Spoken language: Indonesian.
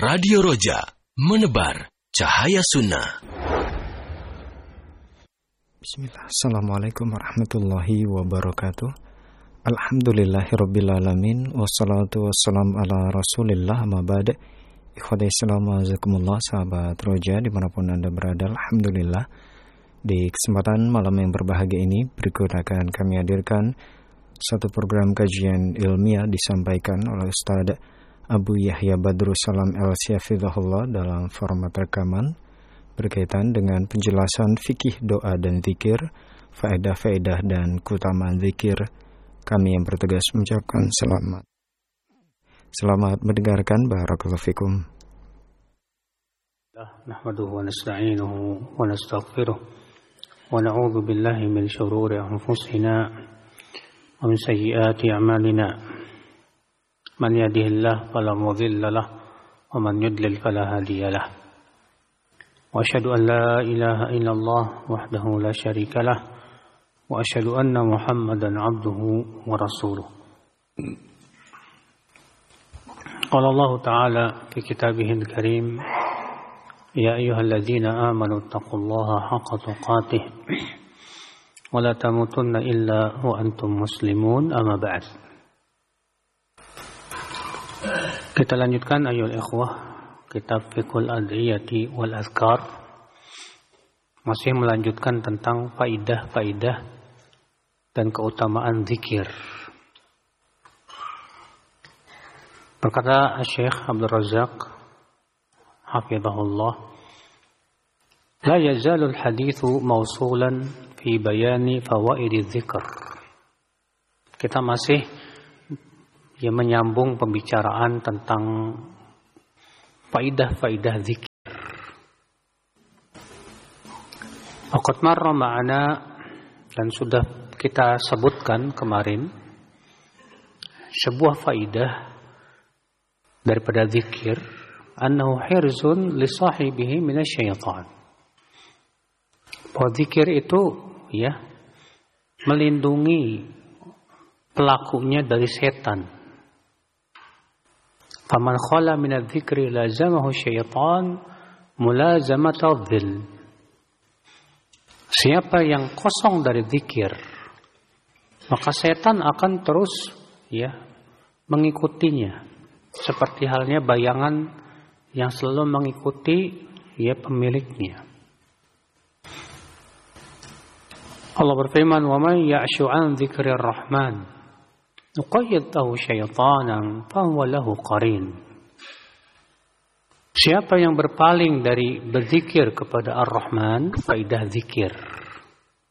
Radio Roja, menebar cahaya sunnah. Bismillah. Assalamualaikum warahmatullahi wabarakatuh. Alhamdulillahirrabbilalamin. Wassalatu wassalam ala rasulillah. Ma ba'da. Ikhwati Islam, azakumullah, sahabat Roja dimanapun Anda berada. Alhamdulillah, di kesempatan malam yang berbahagia ini berikut akan kami hadirkan satu program kajian ilmiah disampaikan oleh Ustaz Abu Yahya Badrussalam El-Syafidhahullah dalam format rekaman berkaitan dengan penjelasan fikih doa dan zikir, faedah-faedah dan keutamaan zikir. Kami yang bertugas mengucapkan selamat mendengarkan. Barakallahu fikum. Nahmaduhu wa nasta'inuhu wa nastaghfiruh wa na'udzu billahi min shururi anfusina wa min sayyiati a'malina. Man yahdihillahu fala mudilla lahu wa man yudlil fala hadiya lahu. Wa asyhadu an la ilaha illallah wahdahu la syarika lahu wa asyhadu anna Muhammadan 'abduhu wa rasuluh. Qala Allah ta'ala fi kitabihil karim, ya ayyuhalladzina amanu taqullaha haqqa tuqatih wa la tamutunna illa wa antum muslimun. Amma ba'd. Kita lanjutkan ayol ikhwah kitab Fiqhul Adhiyati wal Azkar, masih melanjutkan tentang faidah-faidah dan keutamaan zikir. Berkata Syekh Abdul Razak hafizahullah, la yazalul hadithu mausulan fi bayani fawaidi dzikr. Kita masih menyambung pembicaraan tentang faidah-faidah zikir. Waqad marra ma'ana, dan sudah kita sebutkan kemarin sebuah faidah daripada zikir, annahu hirzun li sahibihi minasyaitan. Bahwa zikir itu melindungi pelakunya dari setan. Faman khala min adz-dzikri lazamahu syaitan mulazamata dhil. Siapa yang kosong dari zikir, maka setan akan terus mengikutinya, seperti halnya bayangan yang selalu mengikuti pemiliknya. Allah berfirman, "Wa man ya'shu 'an dzikrir rahman nuqayyid lahu syaitanan fahuwa lahu qarin." Siapa yang berpaling dari berzikir kepada Ar-Rahman, faidah zikir,